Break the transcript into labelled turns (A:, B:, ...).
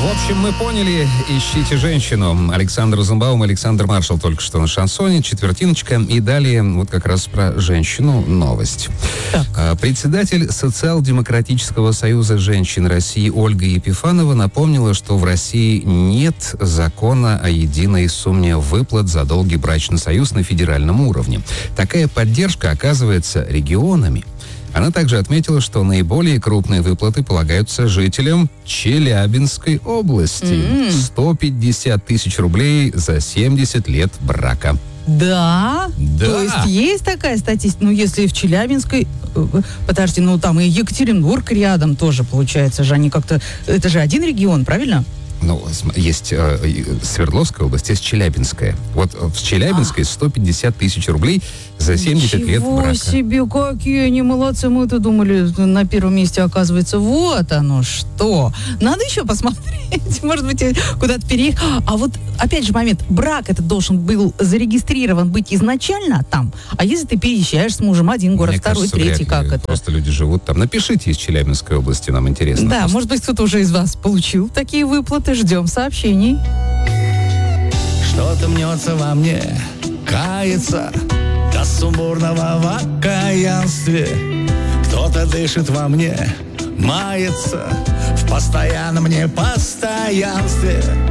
A: общем, мы поняли, ищите женщину. Александр Розенбаум, Александр Маршал только что на шансоне, четвертиночка. И далее вот как раз про женщину новость. Председатель Социал-демократического союза женщин России Ольга Епифанова напомнила, что в России нет закона о единой сумме выплат за долгий брачный союз на федеральном уровне. Такая поддержка оказывается регионами. Она также отметила, что наиболее крупные выплаты полагаются жителям Челябинской области. 150 тысяч рублей за 70 лет брака.
B: Да?
A: Да.
B: То есть такая статистика? Ну, если в Челябинской... Подожди, ну там и Екатеринбург рядом тоже, получается же. Они как-то... Это же один регион, правильно?
A: Ну, есть Свердловская область, есть Челябинская. Вот в Челябинской 150 тысяч рублей за 70 лет брака.
B: Ничего себе, какие они молодцы. Мы-то думали, на первом месте оказывается. Вот оно что. Надо еще посмотреть. Может быть, куда-то переехать. А вот, опять же, момент. Брак этот должен был зарегистрирован быть изначально там. А если ты переезжаешь с мужем один город,
A: Мне
B: второй,
A: кажется,
B: третий,
A: вряд ли.
B: как это?
A: Просто люди живут там. Напишите из Челябинской области, нам интересно.
B: Да,
A: просто.
B: может быть, кто-то уже из вас получил такие выплаты. Ждем сообщений.
C: Что-то мнется во мне, кается до сумбурного в окаянстве. Кто-то дышит во мне, мается в постоянном непостоянстве.